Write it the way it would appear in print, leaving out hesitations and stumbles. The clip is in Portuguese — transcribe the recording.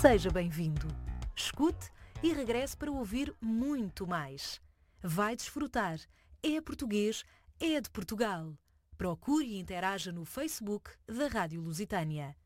Seja bem-vindo. Escute e regresse para ouvir muito mais. Vai desfrutar. É português, é de Portugal. Procure e interaja no Facebook da Rádio Lusitânia.